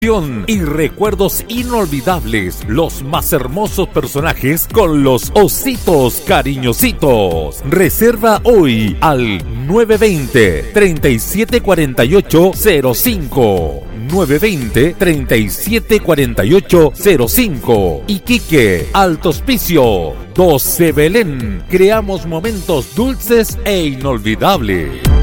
Y recuerdos inolvidables, los más hermosos personajes con los ositos cariñositos. Reserva hoy al 920-374805. 920-374805. Iquique, Alto Hospicio, 12 Belén. Creamos momentos dulces e inolvidables.